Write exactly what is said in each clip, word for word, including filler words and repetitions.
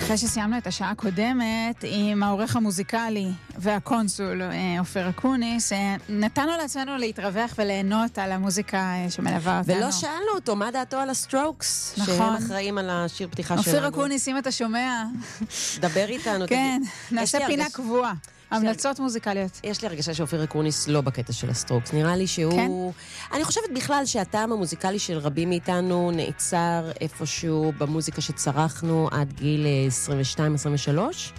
אחרי שסיימנו את השעה הקודמת עם העורך המוזיקלי והקונסול אופיר אקוניס, נתנו לעצמנו להתרווח וליהנות על המוזיקה שמלווה אותנו. ולא שאלנו אותו מה דעתו על הסטרוקס, נכון. שהם אחראים על השיר פתיחה שלנו. אופיר אקוניס, אם אתה שומע, דבר איתנו. כן, תגיד. נעשה פינה הרגש... קבועה. המלצות מוזיקליות. יש לי הרגשה שאופיר אקוניס לא בקטע של הסטרוקס. נראה לי שהוא... כן? אני חושבת בכלל שהטעם המוזיקלי של רבים מאיתנו נעצר איפשהו במוזיקה שצרכנו עד גיל עשרים ושתיים עשרים ושלוש,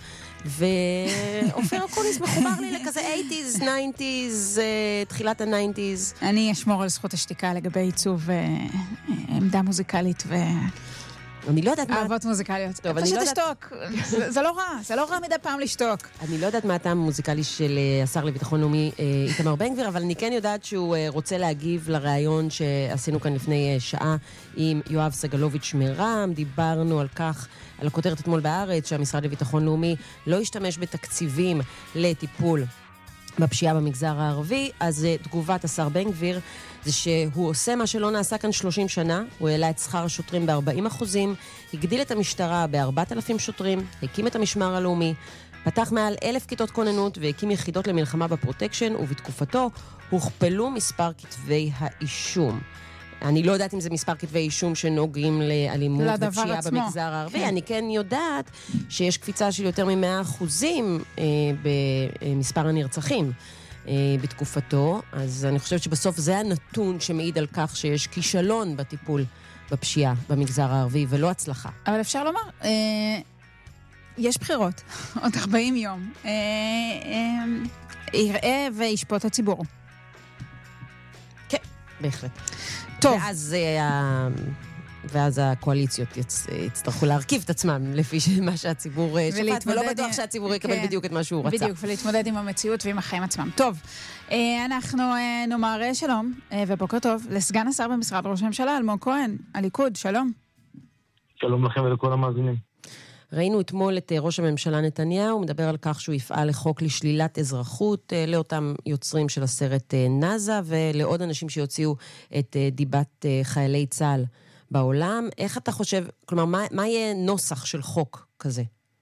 ואופיר אקוניס מחובר לי לכזה שמונים, תשעים, תחילת ה-תשעים. אני אשמור על זכות השתיקה לגבי עיצוב עמדה מוזיקלית ו... אני לא יודעת מה... אהבות מוזיקליות. טוב, פשוט לשתוק. זה לא רע, זה לא רע מדי פעם לשתוק. אני לא יודעת מה הטעם המוזיקלי של השר לביטחון לאומי איתמר בן גביר, אבל אני כן יודעת שהוא רוצה להגיב לראיון שעשינו כאן לפני שעה עם יואב סגלוביץ' מרם. דיברנו על כך, על הכותרת אתמול בארץ, שהמשרד לביטחון לאומי לא ישתמש בתקציבים לטיפול בפשיעה במגזר הערבי. אז תגובת השר בן גביר זה שהוא עושה מה שלא נעשה כאן שלושים שנה, הוא העלה את שכר השוטרים ב-ארבעים אחוזים, הגדיל את המשטרה ב-ארבעת אלפים שוטרים, הקים את המשמר הלאומי, פתח מעל אלף כיתות כוננות והקים יחידות למלחמה בפרוטקשן, ובתקופתו הוכפלו מספר כתבי האישום. אני לא יודעת אם זה מספר כתבי אישום שנוגעים לאלימות ופשיעה במגזר הערבי. כן. אני כן יודעת שיש קפיצה של יותר מ-מאה אחוזים אה, במספר הנרצחים בתקופתו, אז אני חושבת שבסוף זה הנתון שמעיד על כך שיש כישלון בטיפול בפשיעה במגזר הערבי, ולא הצלחה. אבל אפשר לומר, אה, יש בחירות, עוד ארבעים יום. אה, אה, יראה וישפוט הציבור. כן, בהחלט. טוב. ואז אה, ואז הקואליציות יצ... יצטרכו להרכיב את עצמם לפי מה שהציבור שפט, ולא בטוח שהציבור יקבל כן. בדיוק את מה שהוא רצה. בדיוק, ולהתמודד עם המציאות ועם החיים עצמם. טוב, אנחנו נאמר שלום ובוקר טוב לסגן השר במשרד ראש הממשלה, אלמוג כהן, הליכוד, שלום. שלום לכם ולכל המאזינים. ראינו אתמול את ראש הממשלה נתניהו, מדבר על כך שהוא יפעל לחוק לשלילת אזרחות לאותם יוצרים של הסרט נאזה, ולעוד אנשים שיוציאו את דיבת חיילי צה"ל בעולם. איך אתה חושב, כלומר, מה, מה יהיה נוסח של חוק כזה?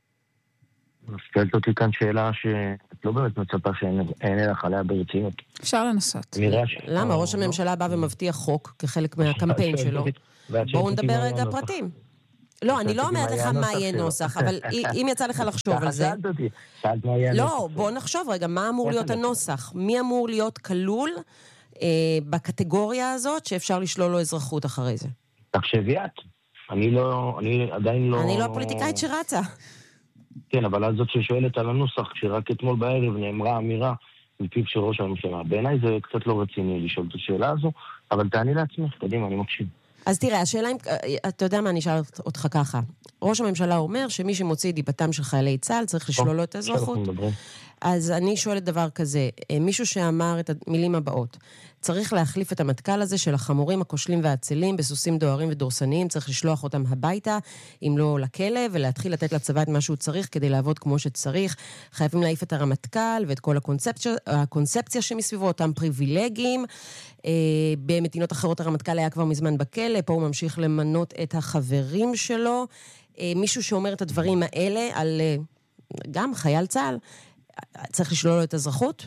שאלת אותי כאן שאלה שאת לא באמת מצפה שאין לך עליה ברצינות. אפשר לנסות. למה? ראש הממשלה בא ומבטיח חוק כחלק מהקמפיין שלו. בואו נדבר רגע פרטים. לא, אני לא אומרת לך מה יהיה נוסח, אבל אם יצא לך לחשוב על זה... שאלת אותי, שאלת מה יהיה נוסח. לא, בואו נחשוב רגע, מה אמור להיות הנוסח? מי אמור להיות כלול בקטגוריה הזאת שאפשר לשלול לו אזרחות אחרי זה? תחשבי את. אני לא, אני עדיין לא... אני לא הפוליטיקאית שרצה. כן, אבל אז זאת ששואלת על הנוסח, שרק אתמול בערב נאמרה אמירה מפיו של ראש הממשלה. בעיניי זה קצת לא רציני לשאול את השאלה הזו, אבל תעני לעצמך, קדימה, אני מקשיב. אז תראה, השאלה אם... אתה יודע מה, אני אשאל אותך ככה. ראש הממשלה אומר שמי שמוציא דיבתם של חיילי צה"ל צריך לשלול לו את האזרחות. אז אני שואלת דבר כזה, מישהו שאמר את המילים הבאות, צריך להחליף את המטכ"ל הזה של החמורים, הכושלים והעצלים, בסוסים דוהרים ודורסניים, צריך לשלוח אותם הביתה, אם לא לכלא, ולהתחיל לתת לצבא את מה שהוא צריך כדי לעבוד כמו שצריך. חייבים להעיף את הרמטכ"ל ואת כל הקונספציה, הקונספציה שמסביבו, אותם פריבילגיים. במדינות אחרות הרמטכ"ל היה כבר מזמן בכלא, פה הוא ממשיך למנות את החברים שלו. מישהו שאומר את הדברים האלה על גם חייל צה"ל, צריך לשלול לו את האזרחות?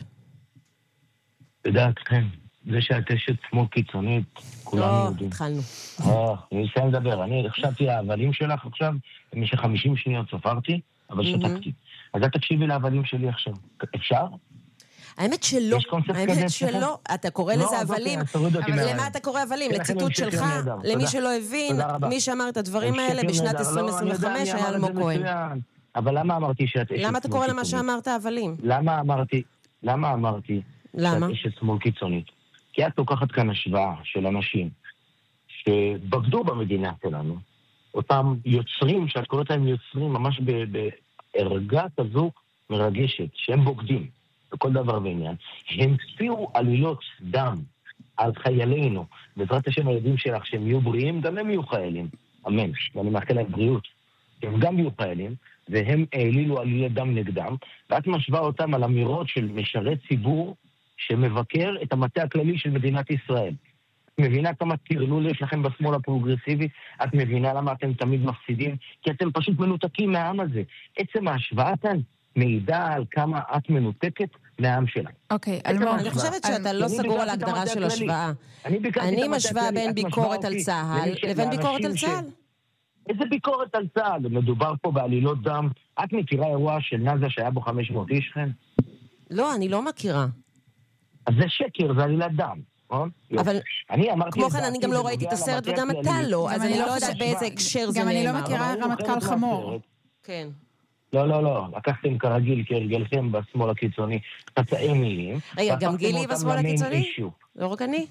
יודעת, כן. זה שאת אשת שמאל קיצונית, כולנו יודעים. לא, התחלנו. אה, אני אסיים לדבר. אני חשבתי, ההבלים שלך עכשיו, במשך חמישים שניות ספרתי, אבל שתקתי. אז את תקשיבי להבלים שלי עכשיו. אפשר? האמת שלא, האמת שלא, אתה קורא לזה הבלים, אבל למה אתה קורא הבלים? לציטוט שלך, למי שלא הבין, מי שאמר את הדברים האלה בשנת עשרים עשרים וחמש היה אלמוג כהן. אבל למה אמרתי שאת אשת שמאל קיצונית? למה אתה קורא למה שאמרת הבלים? למה אמרתי, למה אמרתי שאת אשת שמאל קיצונית? כי את לוקחת כאן השוואה של אנשים שבגדו במדינה שלנו, אותם יוצרים, שאת קוראת להם יוצרים ממש בערגה כזו מרגשת, שהם בוגדים בכל דבר ועניין, הם צפיעו עלילות דם על חיילינו, בעזרת השם הילדים שלך שהם יהיו בריאים, גם הם יהיו חיילים, אמן, ואני מאחל להם בריאות, הם גם יהיו חיילים, והם העלילו עלילות דם נגדם, ואת משווה אותם על אמירות של משרת ציבור, שמבקר את המטה הכללי של מדינת ישראל. מבינה כמה תרלול יש לכם בשמאל הפרוגרסיבי? את מבינה למה אתם תמיד מפסידים? כי אתם פשוט מנותקים מהעם הזה. עצם ההשוואה כאן מעידה על כמה את מנותקת מהעם שלה. אוקיי, אלמוג, אני חושבת שאתה לא סגור על ההגדרה של השוואה. אני משווה בין ביקורת על צה"ל לבין ביקורת על צה"ל. איזה ביקורת על צה"ל? מדובר פה בעלילות דם. את מכירה אירוע של נאזה שהיה בו חמש מאות איש, כן? לא, אני לא מכירה. אז זה שקר, זה עלילת דם. אבל כמו כן אני גם לא ראיתי את הסרט וגם אתה לא, אז אני לא יודעת באיזה הקשר זה נאמר. גם אני לא מכירה רמטכ"ל חמור. כן. לא, לא, לא. לקחתם כרגיל, כהרגלכם בשמאל הקיצוני, חצאי מילים. רגע, גם גילי בשמאל הקיצוני? לא רק אני?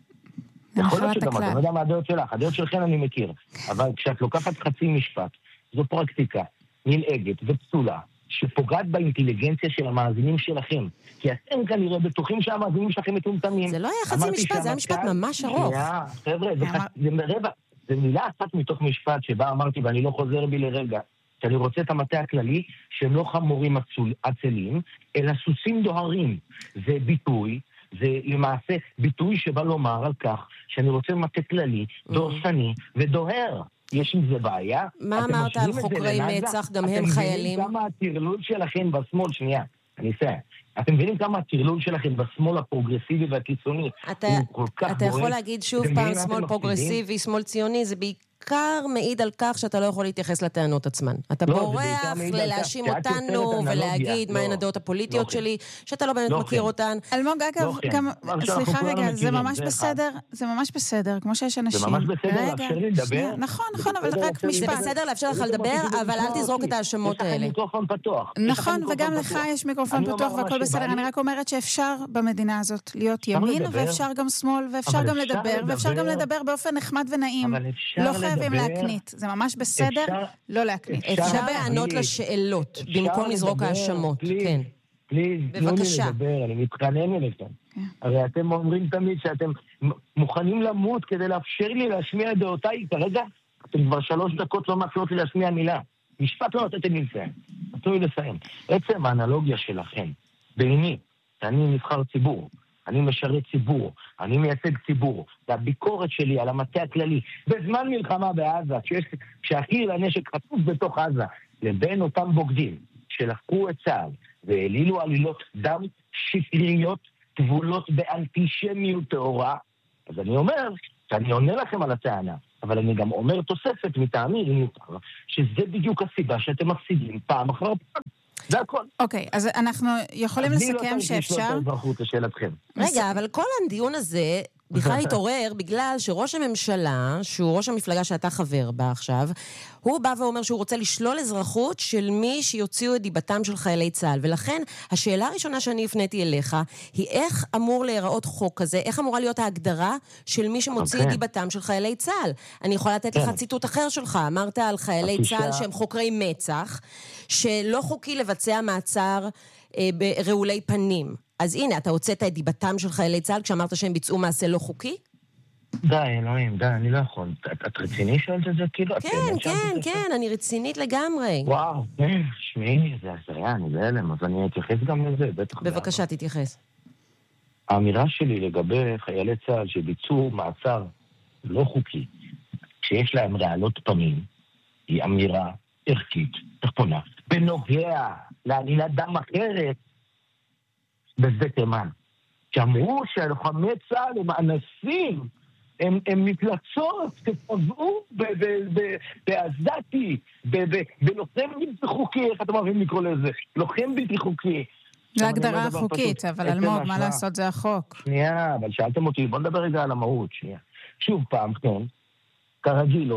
יכול להיות שגם אתה, אני לא יודע מה הדעות שלך. הדעות שלכם אני מכיר. אבל כשאת לוקחת חצי משפט, זו פרקטיקה נלעגת ופסולה, שפוגעת באינטליגנציה של המאזינים שלכם. כי אתם כנראה בטוחים שהמאזינים שלכם מטומטמים. זה לא היה חצי משפט, זה היה משפט ממש ארוך. חבר'ה, זה רבע, זה מילה אחת מתוך משפט שבה אמרתי, ואני לא חוזר בי לרגע, שאני רוצה את המטה הכללי, שהם לא חמורים עצלים, אלא סוסים דוהרים. זה ביטוי, זה למעשה ביטוי שבא לומר על כך, שאני רוצה מטה כללי, דורסני ודוהר. יש עם זה בעיה. מה אמרת על חוקרי מצח, גם הם חיילים? אתם מבינים כמה הטרלול שלכם בשמאל, שנייה, אני אסיים. אתם מבינים כמה הטרלול שלכם בשמאל הפרוגרסיבי והקיצוני הוא כל כך אתה יכול להגיד שוב פעם שמאל פרוגרסיבי, שמאל ציוני, זה בעיקר מעיד על כך שאתה לא יכול להתייחס לטענות עצמן. אתה בורח ללהאשים אותנו ולהגיד מהן הדעות הפוליטיות שלי, שאתה לא באמת מכיר אותן. אלמוג, אגב, גם, סליחה רגע, זה ממש בסדר, זה ממש בסדר, כמו שיש אנשים. זה ממש בסדר לאפשר לי לדבר. נכון, נכון, אבל רק משפט. זה בסדר לאפשר לך לדבר, אבל אל תזרוק את האשמות האלה. יש לכם מיקרופון פתוח. נכון, וגם לך יש מיקרופון פתוח והכל בסדר. אני רק אומרת שאפשר במדינה הזאת להיות ימין, ואפשר גם שמאל, ואפשר גם לדבר, ואפשר גם לדבר באופן נחמד ונעים. לא חייבים להקנית. זה ממש בסדר לא להקנית. אפשר לענות לשאלות, במקום לזרוק האשמות. כן. בבקשה. אני מתחנן אליכם. הרי אתם אומרים תמיד שאתם מוכנים למות כדי לאפשר לי להשמיע את דעותיי. כרגע, אתם כבר שלוש דקות לא מאפשרות לי להשמיע מילה. משפט לא נתתם לי לסיים. נתנו לי לסיים. עצם האנלוגיה שלכם, בעיני, שאני נבחר ציבור, אני משרת ציבור, אני מייצג ציבור, והביקורת שלי על המטה הכללי, בזמן מלחמה בעזה, כשהכי לנשק חטוף בתוך עזה, לבין אותם בוגדים שלקחו את צה"ל והעלילו עלילות דם שקריות, טבולות באנטישמיות טהורה, אז אני אומר, שאני עונה לכם על הטענה, אבל אני גם אומר תוספת מטעמי, שזה בדיוק הסיבה שאתם מפסידים פעם אחר פעם. זה הכל. אוקיי, אז אנחנו יכולים לסכם שאפשר... רגע, אבל כל הדיון הזה בכלל התעורר בגלל שראש הממשלה, שהוא ראש המפלגה שאתה חבר בה עכשיו, הוא בא ואומר שהוא רוצה לשלול אזרחות של מי שיוציאו את דיבתם של חיילי צה"ל. ולכן השאלה הראשונה שאני הפניתי אליך היא איך אמור להיראות חוק כזה, איך אמורה להיות ההגדרה של מי שמוציא את דיבתם של חיילי צה"ל. אני יכולה לתת לך ציטוט אחר שלך. אמרת על חיילי צה"ל שהם חוקרי מצח, שלא חוקי לבצע מעצר אה, ברעולי פנים. אז הנה, אתה הוצאת את דיבתם של חיילי צה"ל כשאמרת שהם ביצעו מעשה לא חוקי? די, אלוהים, די, אני לא יכול. את רציני שואלת את זה? כאילו, כן, כן, כן, אני רצינית לגמרי. וואו, שמי, זה עשרה, אני בהלם, אז אני אתייחס גם לזה, בטח. בבקשה, תתייחס. האמירה שלי לגבי חיילי צה"ל שביצעו מעצר לא חוקי, שיש להם רעלות פנים, היא אמירה ערכית, תחתונה, בנוגע לעלילת דם אחרת, בשדה תימן. שאמרו שהלוחמי צה"ל הם אנסים, הם, הם מפלצות, שפגעו בעזתי, בלוחם בלתי חוקי, איך אתם אוהבים לקרוא לזה? לוחם בלתי חוקי. זה הגדרה חוקית, אבל אלמוג, מה לעשות זה החוק. שנייה, אבל שאלתם אותי, בוא נדבר רגע על המהות, שנייה. שוב פעם, כן, כרגיל,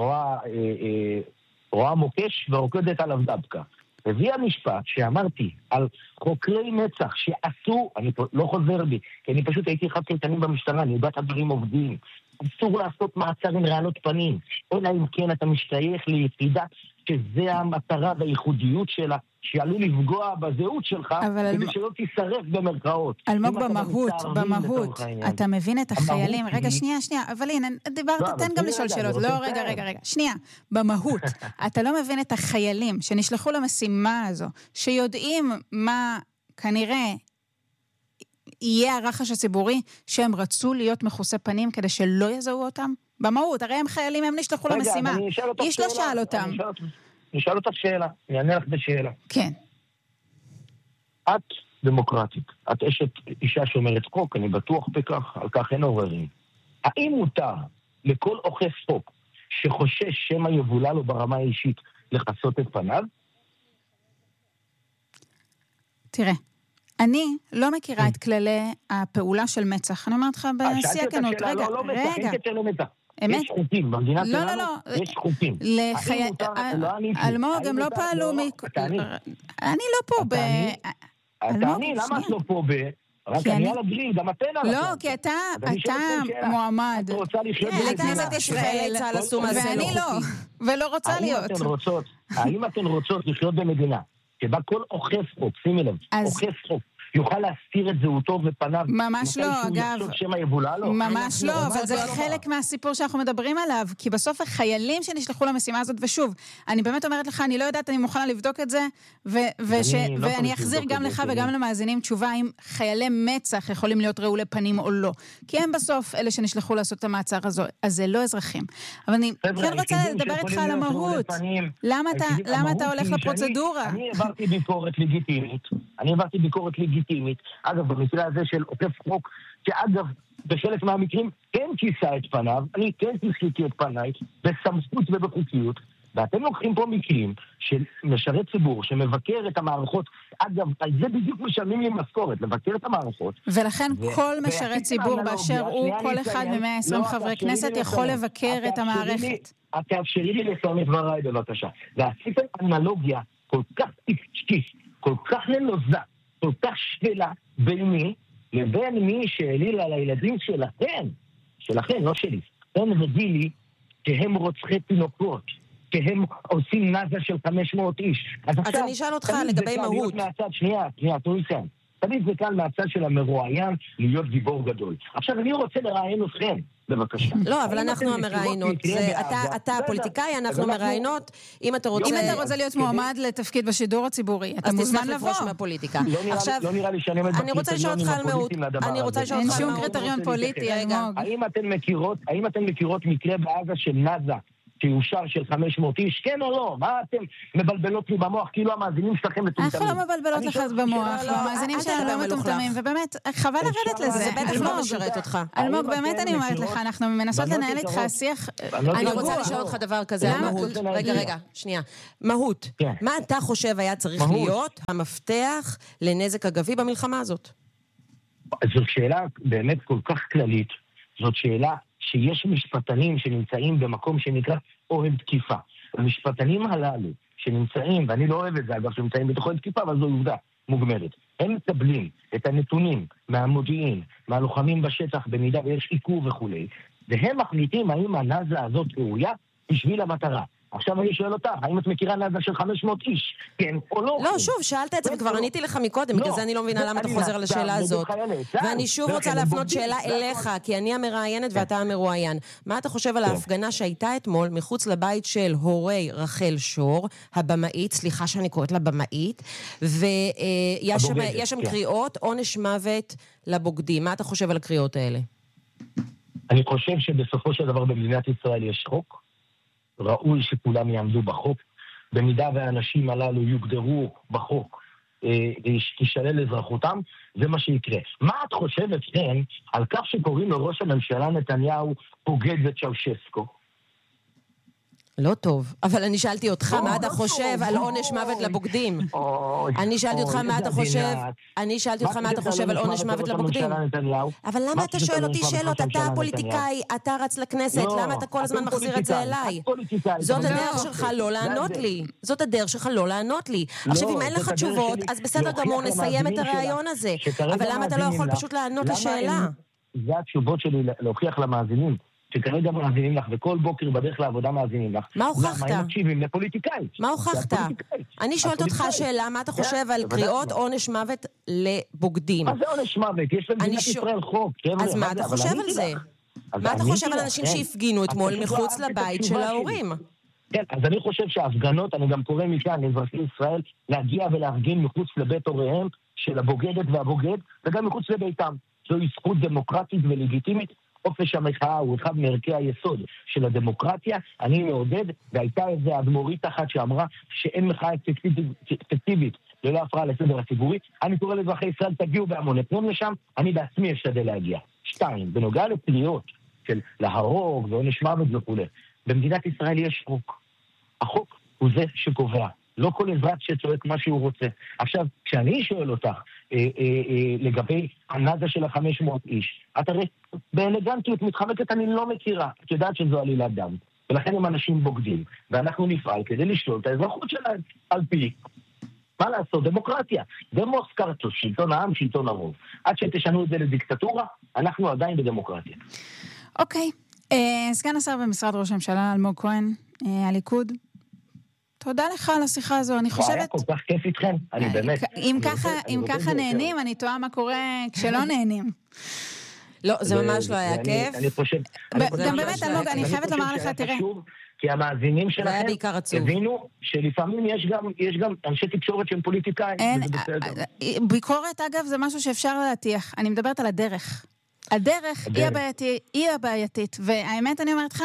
רואה מוקש ורוקדת עליו דבקה. הביא המשפט שאמרתי על חוקרי מצח שעשו, אני לא חוזר בי, כי אני פשוט הייתי אחד קלטנים במשטרה, אני יודעת הדברים עובדים. אסור לעשות מעצר עם רעלות פנים, אלא אם כן אתה משתייך ליחידה שזה המטרה והייחודיות שלה, שעלול לפגוע בזהות שלך, כדי שלא תישרף במרכאות. אלמוג, במהות, במהות, אתה מבין את החיילים, רגע, שנייה, שנייה, אבל הנה, דיברת, תן גם לשאול שאלות, לא, רגע, רגע, רגע, שנייה, במהות, אתה לא מבין את החיילים שנשלחו למשימה הזו, שיודעים מה כנראה יהיה הרחש הציבורי שהם רצו להיות מכוסי פנים כדי שלא יזהו אותם? במהות, הרי הם חיילים, הם נשלחו למשימה. איש לא שאל אותם. אני אשאל אותך שאלה, אני אענה לך בשאלה. כן. את דמוקרטית, את אשת אישה שאומרת חוק, אני בטוח בכך, על כך אין עוררים. האם מותר לכל אוכף חוק שחושש שמא יבולע לו ברמה האישית לחסות את פניו? תראה, אני לא מכירה את כללי הפעולה של מצח. אני אומרת לך בשיא הכנות. רגע, רגע. אמת? יש חוקים, במדינה שלנו יש חוקים. אלמוג, הם לא פעלו מ... אני לא פה ב... תעני, למה את לא פה ב... רק אני על הגליל, גם אתן על לא, כי אתה מועמד לכנסת ישראל, צהל עשו מעשה לא חוקי. ולא רוצה להיות. האם אתן רוצות לחיות במדינה שבה כל אוכף חוק, שימי לב, אוכף חוק, יוכל להסתיר את זהותו ופניו? ממש לא, אגב. שמה יבולה לו? ממש לא, אבל זה חלק מהסיפור שאנחנו מדברים עליו, כי בסוף החיילים שנשלחו למשימה הזאת, ושוב, אני באמת אומרת לך, אני לא יודעת, אני מוכנה לבדוק את זה, ואני אחזיר גם לך וגם למאזינים תשובה אם חיילי מצח יכולים להיות רעולי פנים או לא. כי הם בסוף אלה שנשלחו לעשות את המעצר הזה, אז זה לא אזרחים. אבל אני כן רוצה לדבר איתך על המהות. למה אתה הולך לפרוצדורה? אני העברתי ביקורת לגיטימית. אני העברתי ביקורת לגיטימית. אגב, במקרה הזה של עוקף חוק, שאגב, בחלק מהמקרים כן כיסה את פניו, אני כן כיסיתי את פניי, בסמכות ובחוקיות, ואתם לוקחים פה מקרים של משרת ציבור שמבקר את המערכות, אגב, על זה בדיוק משלמים לי משכורת, לבקר את המערכות. ולכן כל משרת ציבור באשר הוא, כל אחד מ-מאה ועשרים חברי כנסת יכול לבקר את המערכת. את תאפשרי לי לסיים את דבריי בבקשה. ועשיתם אנלוגיה כל כך טפשטית, כל כך נלוזה, כל כך שפלה, ביני לבין מי שהעליל על הילדים שלכם, שלכם, לא שלי, הם וגילי, שהם רוצחי תינוקות, שהם עושים נזה של חמש מאות איש. אז, אז אני אשאל אותך לגבי מהות. מהצד, שנייה, שנייה, תראי כאן. תמיד זה כאן מהצד של המרואיין להיות גיבור גדול. עכשיו, אני רוצה לראיין אתכם, בבקשה. לא, אבל אנחנו המראיינות. אתה הפוליטיקאי, אנחנו מראיינות. אם אתה רוצה להיות מועמד לתפקיד בשידור הציבורי, אתה מוזמן לבוא. מהפוליטיקה. לא נראה לי שאני עומד אני רוצה לשאול אותך על מהות. אני רוצה לשאול אותך על מהות. אין שום קריטריון פוליטי, אלמוג. האם אתן מכירות מקרה בעזה של נזה, שיושר של חמש מאות איש, כן או לא? מה אתם מבלבלות לי במוח? כאילו המאזינים שלכם מטומטמים. אנחנו לא מבלבלות לך במוח, המאזינים שלנו לא מטומטמים, ובאמת, חבל לרדת לזה. זה בטח לא משרת אותך. אלמוג, באמת אני אומרת לך, אנחנו מנסות לנהל איתך שיח... אני רוצה לשאול אותך דבר כזה, מהות. רגע, רגע, שנייה. מהות. מה אתה חושב היה צריך להיות המפתח לנזק אגבי במלחמה הזאת? זאת שאלה באמת כל כך כללית. זאת שאלה שיש משפטנים שנמצאים במקום שנקרא אוהל תקיפה. המשפטנים הללו שנמצאים, ואני לא אוהב את זה אגב, שנמצאים בתוך אוהל תקיפה, אבל זו עובדה מוגמרת. הם מקבלים את הנתונים מהמודיעין, מהלוחמים בשטח, במידה ויש עיכוב וכו', והם מחליטים האם הנזה הזאת ראויה בשביל המטרה. עכשיו אני שואל אותה, האם את מכירה נזה של חמש מאות איש? כן או לא? לא, שוב, שאלת את זה וכבר עניתי לך מקודם, בגלל זה אני לא מבינה למה אתה חוזר על השאלה הזאת. ואני שוב רוצה להפנות שאלה אליך, כי אני המראיינת ואתה המרואיין. מה אתה חושב על ההפגנה שהייתה אתמול מחוץ לבית של הורי רחל שור, הבמאית, סליחה שאני קוראת לה במאית, ויש שם קריאות, עונש מוות לבוגדים. מה אתה חושב על הקריאות האלה? אני חושב שבסופו של דבר במדינת ישראל יש חוק, ראוי שכולם יעמדו בחוק, במידה והאנשים הללו יוגדרו בחוק, תישלל אזרחותם, זה מה שיקרה. מה את חושבת, כן, על כך שקוראים לראש הממשלה נתניהו בוגד וצ'אושסקו? לא טוב, אבל אני שאלתי אותך מה אתה חושב על עונש מוות לבוגדים. אני שאלתי אותך מה אתה חושב, אני שאלתי אותך מה אתה חושב על עונש מוות לבוגדים. אבל למה אתה שואל אותי שאלות? אתה הפוליטיקאי, אתה רץ לכנסת, למה אתה כל הזמן מחזיר את זה אליי? זאת הדרך שלך לא לענות לי. זאת הדרך שלך לא לענות לי. עכשיו, אם אין לך תשובות, אז בסדר גמור, נסיים את הרעיון הזה. אבל למה אתה לא יכול פשוט לענות לשאלה? זה התשובות שלי להוכיח למאזינים. שכרגע מאזינים לך, וכל בוקר בדרך לעבודה מאזינים לך. מה הוכחת? למה הם מקשיבים לפוליטיקאי? מה הוכחת? אני שואלת אותך שאלה, מה אתה חושב על קריאות עונש מוות לבוגדים? מה זה עונש מוות? יש למדינת ישראל חוק. אז מה אתה חושב על זה? מה אתה חושב על אנשים שהפגינו אתמול מחוץ לבית של ההורים? כן, אז אני חושב שההפגנות, אני גם קורא מכאן לאזרחי ישראל, להגיע ולהפגין מחוץ לבית הוריהם של הבוגדת והבוגד, וגם מחוץ לביתם. זוהי זכות דמוקרטית ולגיטימית. חופש המחאה הוא אחד מערכי היסוד של הדמוקרטיה. אני מעודד, והייתה איזו אדמו"רית אחת שאמרה שאין מחאה אפקטיבית ללא הפרעה לסדר הציבורי. אני קורא לאזרחי ישראל, תגיעו בהמוניכם לשם, אני בעצמי אשתדל להגיע. שתיים, בנוגע לפניות של להרוג ועונש מוות וכו'. במדינת ישראל יש חוק. החוק הוא זה שקובע. לא כל אזרח שצועק מה שהוא רוצה. עכשיו, כשאני שואל אותך אה, אה, אה, לגבי הנאזה של החמש מאות איש, את הרי באלגנטיות מתחמקת, אני לא מכירה. את יודעת שזו עלילת דם. ולכן הם אנשים בוגדים. ואנחנו נפעל כדי לשלול את האזרחות שלהם. על פי, מה לעשות? דמוקרטיה. דמוס קרטוס, שלטון העם, שלטון הרוב. עד שתשנו את זה לדיקטטורה, אנחנו עדיין בדמוקרטיה. אוקיי. אה, סגן השר במשרד ראש הממשלה, אלמוג כהן, אה, הליכוד. תודה לך על השיחה הזו, אני חושבת... היה כל כך כיף איתכם, אני באמת... אם ככה נהנים, אני תוהה מה קורה כשלא נהנים. לא, זה ממש לא היה כיף. אני חושב... גם באמת, אלמוג, אני חייבת לומר לך, תראה... כי המאזינים שלכם הבינו שלפעמים יש גם אנשי תקשורת שהם פוליטיקאים. ביקורת, אגב, זה משהו שאפשר להטיח. אני מדברת על הדרך. הדרך היא הבעייתית, והאמת, אני אומרת לך,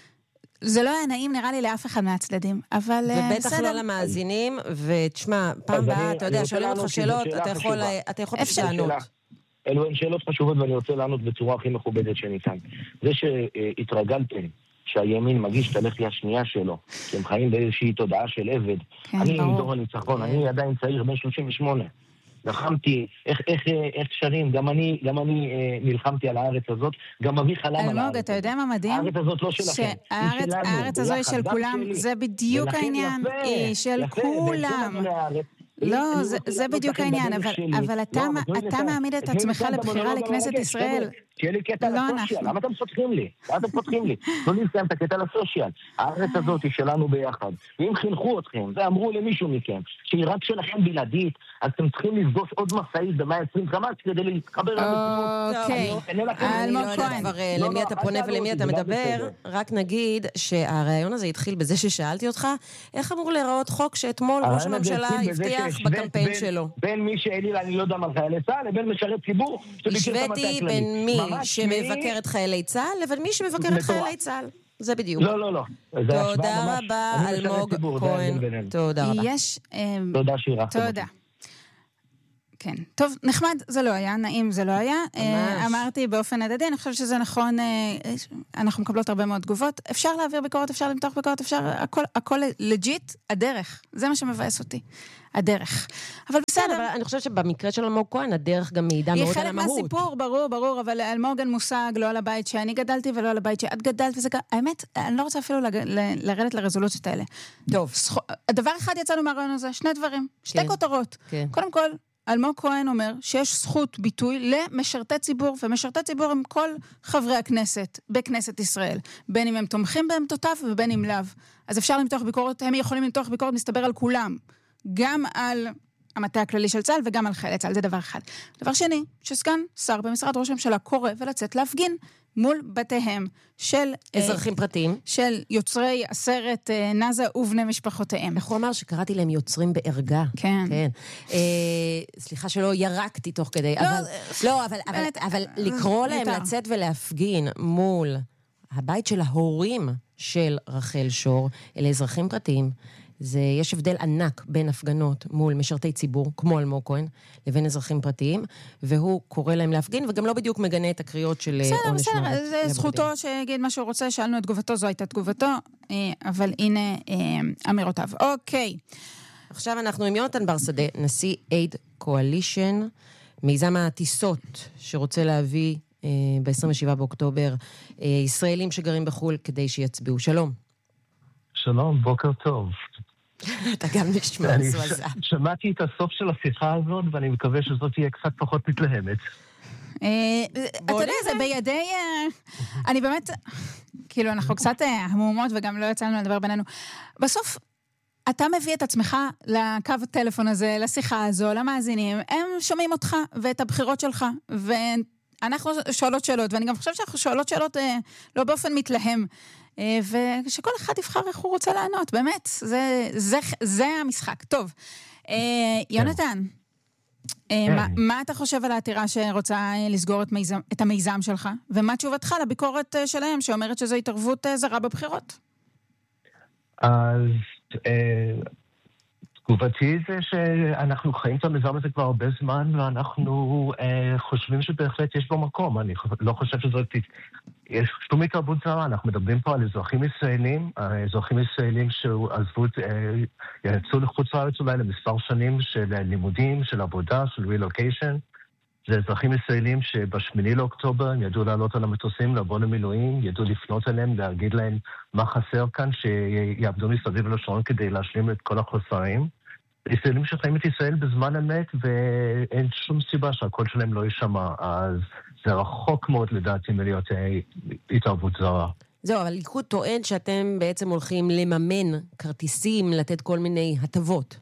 זה לא היה נעים, נראה לי, לאף אחד מהצדדים, אבל ובטח לא למאזינים, ותשמע, פעם באה, אתה יודע, שואלים אותך שאלות, אתה יכול פשוט לענות. אלו הן שאלות חשובות, ואני רוצה לענות בצורה הכי מכובדת שניתן. זה שהתרגלתם שהימין מגיש את הלחי השנייה שלו, כי הם חיים באיזושהי תודעה של עבד. אני עם דור הניצחון, אני עדיין צעיר, בן שלושים ושמונה. לחמתי, איך, איך, איך שרים, גם אני, גם אני אה, נלחמתי על הארץ הזאת, גם אבי חלם על הארץ. אתה יודע מה מדהים? הארץ הזאת לא שלכם, היא שלנו. הארץ הזו היא של כולם, זה בדיוק העניין, היא של כולם. לא, זה בדיוק העניין, אבל אתה מעמיד את עצמך לבחירה לכנסת ישראל. שיהיה לי קטע לסושיאל, למה אתם פותחים לי? למה אתם פותחים לי? לא נסיים את הקטע לסושיאל. הארץ הזאת היא שלנו ביחד. ואם חינכו אתכם, ואמרו למישהו מכם, שהיא רק שלכם בלעדית, אז אתם צריכים לפגוש עוד מסעית ב-מאה ועשרים קמ"ש כדי להתחבר למציאות. אוקיי. אלמוג כהן. למי אתה פונה ולמי אתה מדבר, רק נגיד שהרעיון הזה התחיל בזה ששאלתי אותך, איך אמור להיראות חוק שאתמול ראש הממשלה הבטיח בקמפיין שלו? בין מי שאליל, אני לא יודע מה חיילי צה"ל, לבין משרת ציבור, השוויתי בין מי שמבקר את חיילי צה"ל, לבין מי שמבקר את חיילי צה"ל. זה בדיוק. לא, לא, לא. תודה רבה, אלמוג כהן. תודה רבה. יש... תודה שירה. תודה. כן. טוב, נחמד, זה לא היה, נעים זה לא היה. אמרתי באופן הדדי, אני חושבת שזה נכון, אנחנו מקבלות הרבה מאוד תגובות. אפשר להעביר ביקורת, אפשר למתוח ביקורת, אפשר, הכל, הכל לג'יט, הדרך. זה מה שמבאס אותי. הדרך. אבל בסדר. אבל אני חושבת שבמקרה של אלמוג כהן, הדרך גם מעידה מאוד על המהות. היא חלק מהסיפור, ברור, ברור, אבל אלמוג אין מושג, לא על הבית שאני גדלתי ולא על הבית שאת גדלת, וזה גם, האמת, אני לא רוצה אפילו לרדת לרזולוציות האלה. טוב. הדבר אחד יצאנו מהרעיון הזה, שני דברים, שתי כותרות. קודם כל, אלמוג כהן אומר שיש זכות ביטוי למשרתי ציבור, ומשרתי ציבור הם כל חברי הכנסת בכנסת ישראל, בין אם הם תומכים בעמדותיו ובין אם לאו. אז אפשר למתוח ביקורת, הם יכולים למתוח ביקורת, מסתבר על כולם. גם על המטה הכללי של צה"ל וגם על חיילי צה"ל, זה דבר אחד. דבר שני, שסגן שר במשרד ראש הממשלה קורא ולצאת להפגין מול בתיהם של אזרחים אה, פרטיים, של יוצרי הסרט אה, נאזה ובני משפחותיהם. איך הוא אמר שקראתי להם יוצרים בערגה. כן. כן. אה, סליחה שלא ירקתי תוך כדי, לא, אבל, לא, אבל, אבל, אבל לקרוא להם לצאת ולהפגין מול הבית של ההורים של רחל שור, אלה אזרחים פרטיים, זה, יש הבדל ענק בין הפגנות מול משרתי ציבור, כמו אלמוג כהן, לבין אזרחים פרטיים, והוא קורא להם להפגין, וגם לא בדיוק מגנה את הקריאות של עונש מוות. בסדר, זה זכותו שיגיד מה שהוא רוצה, שאלנו את תגובתו, זו הייתה תגובתו, אבל הנה אמירותיו. אוקיי. עכשיו אנחנו עם יונתן ברסדה, נשיא אייד קואלישן, מיזם הטיסות שרוצה להביא ב-עשרים ושבעה באוקטובר, ישראלים שגרים בחול כדי שיצביעו. שלום. שלום, בוקר טוב. אתה גם נשמע מזועזע. שמעתי את הסוף של השיחה הזאת, ואני מקווה שזאת תהיה קצת פחות מתלהמת. אתה יודע, זה בידי... אני באמת... כאילו, אנחנו קצת המומות, וגם לא יצאנו לדבר בינינו. בסוף, אתה מביא את עצמך לקו הטלפון הזה, לשיחה הזו, למאזינים, הם שומעים אותך ואת הבחירות שלך, אנחנו שואלות שאלות, ואני גם חושבת שאנחנו שואלות שאלות אה, לא באופן מתלהם, אה, ושכל אחד יבחר איך הוא רוצה לענות, באמת, זה, זה, זה המשחק. טוב, אה, יונתן, אה, מה, מה אתה חושב על העתירה שרוצה לסגור את, מיזם, את המיזם שלך, ומה תשובתך לביקורת שלהם, שאומרת שזו התערבות זרה בבחירות? אז... אה... תגובתי זה שאנחנו חיים את המיזם הזה כבר הרבה זמן, ואנחנו אה, חושבים שבהחלט יש בו מקום. אני לא חושב שזאת... יש שום התערבות זרה. אנחנו מדברים פה על אזרחים ישראלים, אזרחים ישראלים שעזבו, אה, יצאו לחוץ לארץ אולי למספר שנים של לימודים, של עבודה, של רילוקיישן. זה אזרחים ישראלים שבשמיני לאוקטובר הם ידעו לעלות על המטוסים, לבוא למילואים, ידעו לפנות אליהם, להגיד להם מה חסר כאן, שיעבדו מסביב לשעון כדי להשלים את כל החוסרים. ישראלים שחיים את ישראל בזמן אמת, ואין שום סיבה שהקול שלהם לא יישמע, אז זה רחוק מאוד לדעתי מלהיות התערבות זרה. זהו, אבל ליכוד טוען שאתם בעצם הולכים לממן כרטיסים, לתת כל מיני הטבות.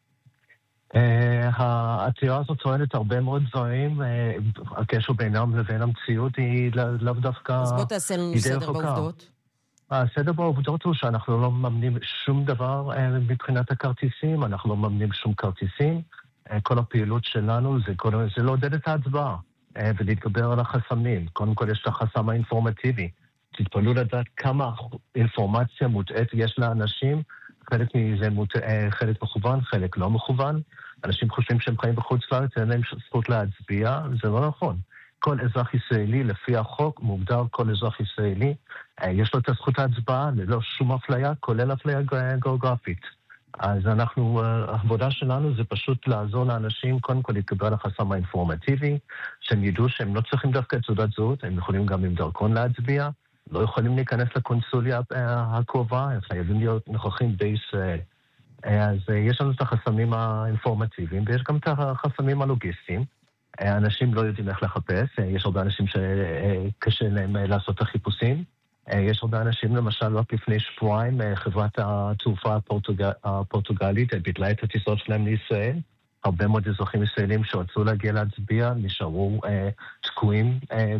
העתירה הזאת טוענת הרבה מאוד דברים, הקשר בינם לבין המציאות היא לאו דווקא... אז בוא תעשה לנו סדר בעובדות. הסדר בעובדות הוא שאנחנו לא מממנים שום דבר מבחינת הכרטיסים, אנחנו לא מממנים שום כרטיסים. כל הפעילות שלנו זה, כל, זה לעודד את ההצבעה ולהתגבר על החסמים. קודם כל יש את החסם האינפורמטיבי. תתפלאו לדעת כמה אינפורמציה מוטעת יש לאנשים, חלק מזה מוטעה, חלק מכוון, חלק לא מכוון. אנשים חושבים שהם חיים בחוץ לארץ, אין להם זכות להצביע, זה לא נכון. כל אזרח ישראלי, לפי החוק, מוגדר כל אזרח ישראלי, יש לו את הזכות ההצבעה, ללא שום אפליה, כולל אפליה גיאוגרפית. אז אנחנו, העבודה שלנו זה פשוט לעזור לאנשים, קודם כל להתקבל על החסם האינפורמטיבי, שהם ידעו שהם לא צריכים דווקא את תעודת זהות, הם יכולים גם עם דרכון להצביע, לא יכולים להיכנס לקונסוליה הקרובה, הם חייבים להיות נוכחים בישראל. אז יש לנו את החסמים האינפורמטיביים, ויש גם את החסמים הלוגיסטיים. אנשים לא יודעים איך לחפש, יש הרבה אנשים שקשה להם לעשות את החיפושים. יש הרבה אנשים, למשל, רק לפני שבועיים, חברת התעופה הפורטוגלית ביטלה את הטיסות שלהם לישראל. הרבה מאוד אזרחים ישראלים שרצו להגיע להצביע, נשארו תקועים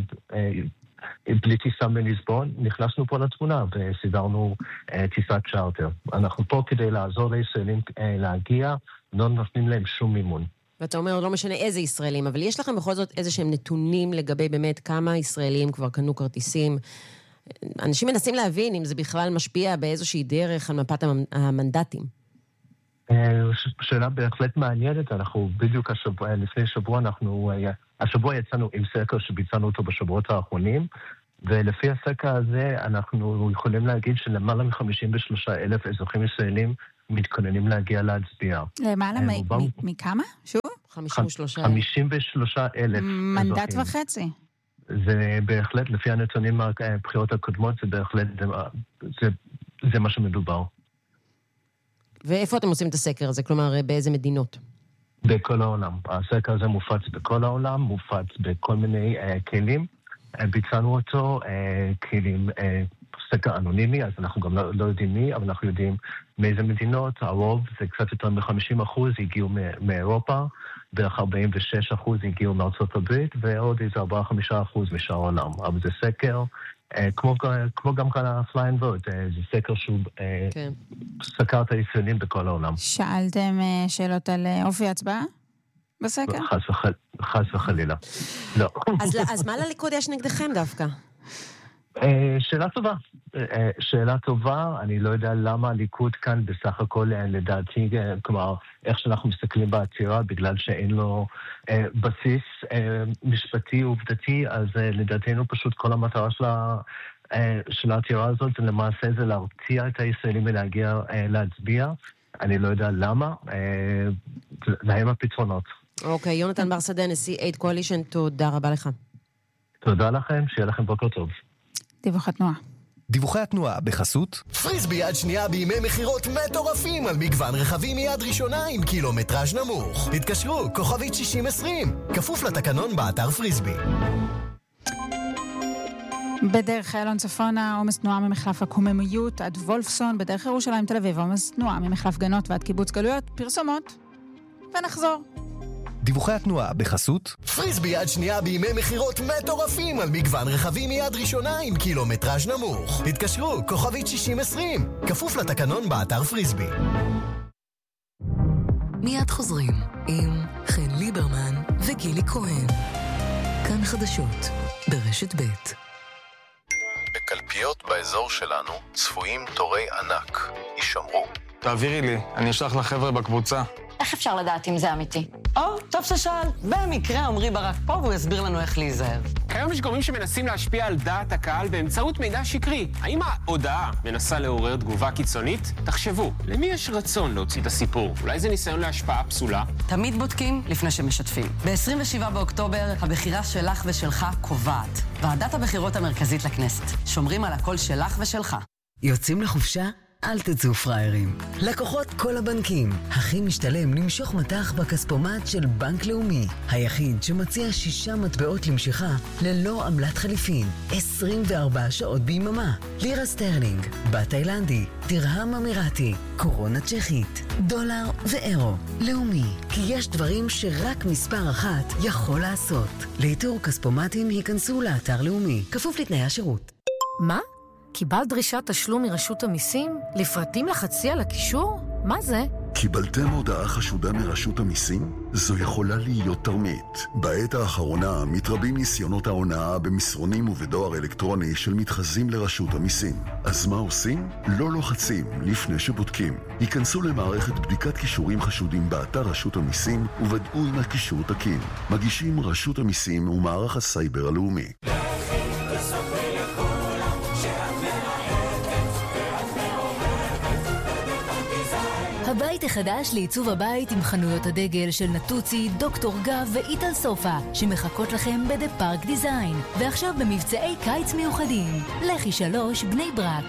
בלי טיסה מליסבון. נכנסנו פה לתמונה וסידרנו טיסת צ'ארטר. אנחנו פה כדי לעזור לישראלים להגיע, לא נותנים להם שום מימון. ואתה אומר, לא משנה איזה ישראלים, אבל יש לכם בכל זאת איזה שהם נתונים לגבי באמת כמה ישראלים כבר קנו כרטיסים. אנשים מנסים להבין אם זה בכלל משפיע באיזושהי דרך על מפת המנדטים. שאלה בהחלט מעניינת, אנחנו בדיוק השבוע, לפני שבוע, אנחנו, השבוע יצאנו עם סקר שביצענו אותו בשבועות האחרונים, ולפי הסקר הזה אנחנו יכולים להגיד שלמעלה מ-חמישים ושלושה אלף אזרחים ישראלים מתכוננים להגיע להצביע. למעלה מכמה? שוב? חמישים ושלושה אלף. חמישים ושלושה אלף. מנדט וחצי. זה בהחלט, לפי הנתונים מהבחירות הקודמות, זה בהחלט, זה, זה מה שמדובר. ואיפה אתם עושים את הסקר הזה? כלומר, באיזה מדינות? בכל העולם. הסקר הזה מופץ בכל העולם, מופץ בכל מיני uh, כלים. Uh, ביצענו אותו, uh, כלים, uh, סקר אנונימי, אז אנחנו גם לא, לא יודעים מי, אבל אנחנו יודעים מאיזה מדינות. הרוב זה קצת יותר מ-חמישים אחוז הגיעו מאירופה, בערך ארבעים ושש אחוז הגיעו מארצות הברית, ועוד איזה ארבעה עד חמישה אחוז משאר העולם. אבל זה סקר, כמו, כמו גם כאן ה-Fly and Vote, זה סקר שהוא כן. סקר את הישראלים בכל העולם. שאלתם שאלות על אופי הצבעה בסקר? חס, וחל, חס וחלילה. לא. אז, אז מה לליכוד יש נגדכם דווקא? שאלה טובה. שאלה טובה, אני לא יודע למה הליכוד כאן בסך הכל לדעתי, כלומר, איך שאנחנו מסתכלים בעתירה, בגלל שאין לו בסיס משפטי עובדתי, אז לדעתנו פשוט כל המטרה של, של העתירה הזאת, למעשה זה להרתיע את הישראלים ולהגיע להצביע. אני לא יודע למה, להם הפתרונות. אוקיי, יונתן בר שדה, נשיא אייד קואלישן, תודה רבה לך. תודה לכם, שיהיה לכם בוקר טוב. דיווחי התנועה. דיווחי התנועה בחסות פריסבי יד שנייה בימי מחירות מטורפים על מגוון רכבים מיד ראשונה עם קילומטראז' נמוך. התקשרו, כוכבית שישים עשרים, כפוף לתקנון באתר פריסבי. בדרך איילון צפונה, עומס תנועה ממחלף הקוממיות עד וולפסון, בדרך ירושלים תל אביב, עומס תנועה ממחלף גנות ועד קיבוץ גלויות, פרסומות, ונחזור. דיווחי התנועה בחסות פריסבי יד שנייה בימי מחירות מטורפים על מגוון רכבים מיד ראשונה עם קילומטראז' נמוך. התקשרו, כוכבית שישים עשרים. כפוף לתקנון באתר פריסבי. מיד חוזרים עם חן ליברמן וגילי כהן. כאן חדשות ברשת ב'. בקלפיות באזור שלנו צפויים תורי ענק. יישמרו. תעבירי לי, אני אשלח לחבר'ה בקבוצה. איך אפשר לדעת אם זה אמיתי? או, טוב ששאל. במקרה עמרי ברק פה והוא יסביר לנו איך להיזהר. כיום יש גורמים שמנסים להשפיע על דעת הקהל באמצעות מידע שקרי. האם ההודעה מנסה לעורר תגובה קיצונית? תחשבו, למי יש רצון להוציא את הסיפור? אולי זה ניסיון להשפעה פסולה? תמיד בודקים לפני שמשתפים. ב-עשרים ושבעה באוקטובר, הבחירה שלך ושלך קובעת. ועדת הבחירות המרכזית לכנסת. שומרים על הקול שלך ושלך. יוצאים לחופשה? אל תצאו פריירים. לקוחות כל הבנקים. הכי משתלם למשוך מטח בכספומט של בנק לאומי. היחיד שמציע שישה מטבעות למשיכה ללא עמלת חליפין. עשרים וארבע שעות ביממה. לירה סטרלינג, בת תאילנדי, דרהם אמירתי, קורונה צ'כית, דולר ואירו. לאומי. כי יש דברים שרק מספר אחת יכול לעשות. לאיתור כספומטים היכנסו לאתר לאומי. כפוף לתנאי השירות. מה? קיבלת דרישת תשלום מרשות המיסים? לפרטים לחצי על הקישור? מה זה? קיבלתם הודעה חשודה מרשות המיסים? זו יכולה להיות תרמית. בעת האחרונה מתרבים ניסיונות ההונאה במסרונים ובדואר אלקטרוני של מתחזים לרשות המיסים. אז מה עושים? לא לוחצים לפני שבודקים. היכנסו למערכת בדיקת קישורים חשודים באתר רשות המיסים וודאו אם הקישור תקין. מגישים רשות המיסים ומערך הסייבר הלאומי. הבית החדש לעיצוב הבית עם חנויות הדגל של נטוצי, דוקטור גב ואיטל סופה שמחכות לכם בדה פארק דיזיין ועכשיו במבצעי קיץ מיוחדים. לכי שלוש בני ברק.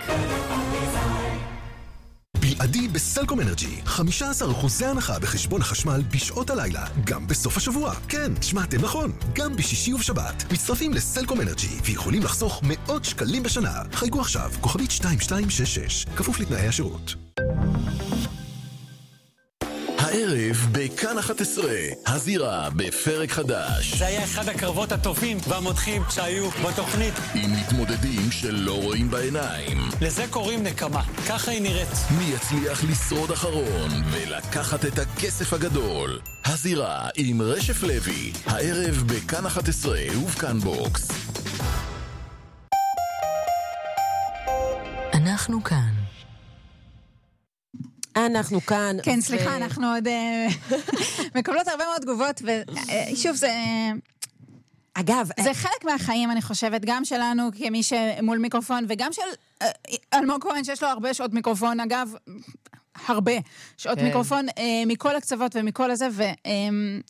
בלעדי בסלקום אנרג'י, חמישה עשר אחוז הנחה בחשבון החשמל בשעות הלילה, גם בסוף השבוע. כן, שמעתם נכון, גם בשישי ובשבת. מצטרפים לסלקום אנרג'י ויכולים לחסוך מאות שקלים בשנה. חייגו עכשיו, כוכבית שתיים שתיים שש שש, כפוף לתנאי השירות. הערב בכאן אחת עשרה, הזירה בפרק חדש. זה היה אחד הקרבות הטובים והמותחים שהיו בתוכנית. עם מתמודדים שלא רואים בעיניים. לזה קוראים נקמה, ככה היא נראית. מי יצליח לשרוד אחרון ולקחת את הכסף הגדול? הזירה עם רשף לוי, הערב בכאן אחת עשרה ובכאן בוקס. אנחנו כאן. אנחנו כאן. כן, סליחה, אנחנו עוד מקבלות הרבה מאוד תגובות, ושוב, זה... אגב, זה חלק מהחיים, אני חושבת, גם שלנו כמי שמול מיקרופון, וגם של אלמוג כהן, שיש לו הרבה שעות מיקרופון, אגב, הרבה שעות מיקרופון, מכל הקצוות ומכל הזה,